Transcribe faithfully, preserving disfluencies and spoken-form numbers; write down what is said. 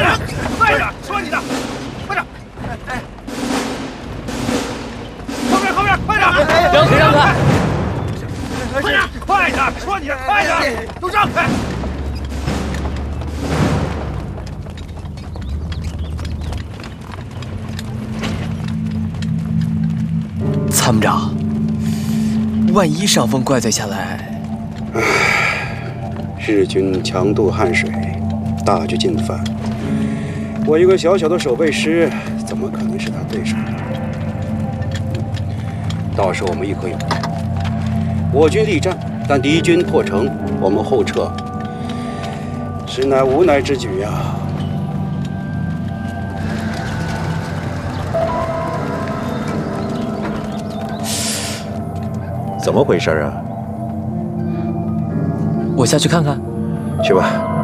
点，快点，说你的，快点！哎，后面后面，快点！ 让开让开！ 快点，快点，说你的，快点，都让开！ 参谋长，万一上峰怪罪下来， 唉，日军强渡汉水，大举进犯，我一个小小的守备师，怎么可能是他对手？到时候我们一可有功，我军力战，但敌军破城，我们后撤，实乃无奈之举呀。 怎么回事啊？ 我下去看看。 去吧。